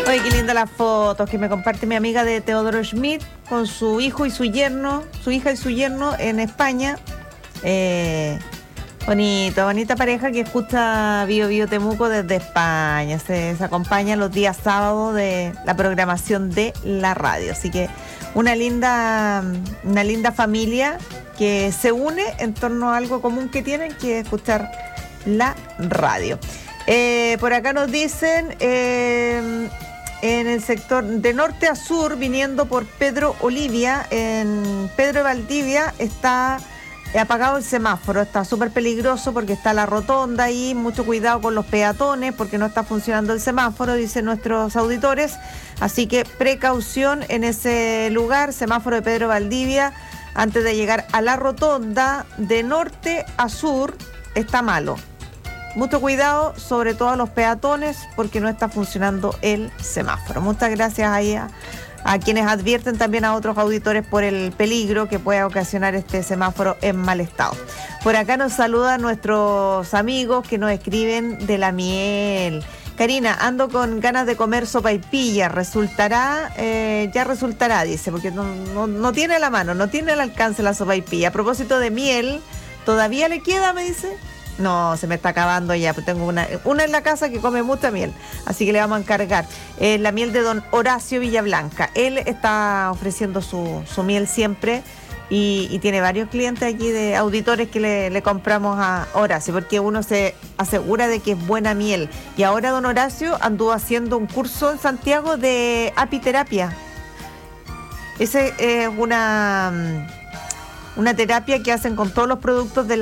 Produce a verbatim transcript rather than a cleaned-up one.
Oye, qué linda las fotos que me comparte mi amiga de Teodoro Schmidt con su hijo y su yerno, su hija y su yerno en España. Eh, bonito, bonita pareja que escucha Bio Bio Temuco desde España. Se, se acompaña los días sábados de la programación de la radio. Así que una linda, una linda familia que se une en torno a algo común que tienen, que es escuchar la radio. Eh, por acá nos dicen, eh, en el sector de norte a sur, viniendo por Pedro Olivia, en Pedro de Valdivia, está apagado el semáforo, está súper peligroso porque está la rotonda ahí, mucho cuidado con los peatones porque no está funcionando el semáforo, dicen nuestros auditores, así que precaución en ese lugar, semáforo de Pedro Valdivia, antes de llegar a la rotonda, de norte a sur, está malo. Mucho cuidado, sobre todo a los peatones, porque no está funcionando el semáforo. Muchas gracias ahí a, a quienes advierten también a otros auditores por el peligro que puede ocasionar este semáforo en mal estado. Por acá nos saludan nuestros amigos que nos escriben de la miel. Karina, ando con ganas de comer sopaipilla, resultará, eh, ya resultará, dice, porque no, no, no tiene a la mano, no tiene al alcance la sopaipilla. A propósito de miel, ¿todavía le queda, me dice? No, se me está acabando ya, pues tengo una, una en la casa que come mucha miel, así que le vamos a encargar eh, la miel de don Horacio Villablanca. Él está ofreciendo su, su miel siempre y, y tiene varios clientes aquí de auditores que le, le compramos a Horacio, porque uno se asegura de que es buena miel. Y ahora don Horacio anduvo haciendo un curso en Santiago de apiterapia. Esa es una, una terapia que hacen con todos los productos de la